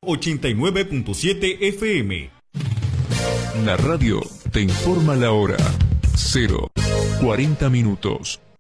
89.7 FM. La radio te informa la hora. 0:40 minutos.